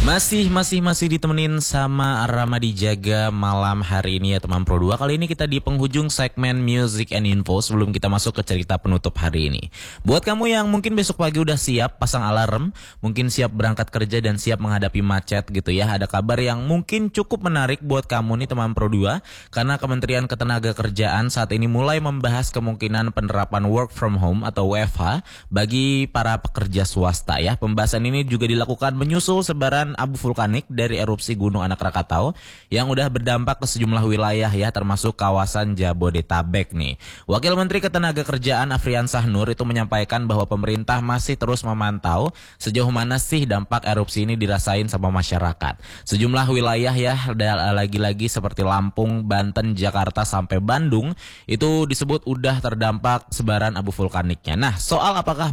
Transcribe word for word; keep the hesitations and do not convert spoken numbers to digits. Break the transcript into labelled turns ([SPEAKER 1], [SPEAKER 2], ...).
[SPEAKER 1] Masih, masih, masih ditemenin sama Ramadi Jaga malam hari ini ya teman Pro dua. Kali ini kita di penghujung segmen Music and Info sebelum kita masuk ke cerita penutup hari ini. Buat kamu yang mungkin besok pagi udah siap pasang alarm, mungkin siap berangkat kerja dan siap menghadapi macet gitu ya. Ada kabar yang mungkin cukup menarik buat kamu nih teman Pro dua. Karena Kementerian Ketenagakerjaan saat ini mulai membahas kemungkinan penerapan work from home atau W F H bagi para pekerja swasta ya. Pembahasan ini juga dilakukan menyusul sebaran abu vulkanik dari erupsi Gunung Anak Rakatau yang udah berdampak ke sejumlah wilayah ya, termasuk kawasan Jabodetabek nih. Wakil Menteri Ketenagakerjaan Afriyansah Nur itu menyampaikan bahwa pemerintah masih terus memantau sejauh mana sih dampak erupsi ini dirasain sama masyarakat. Sejumlah wilayah ya, lagi-lagi seperti Lampung, Banten, Jakarta sampai Bandung itu disebut udah terdampak sebaran abu vulkaniknya. Nah, soal apakah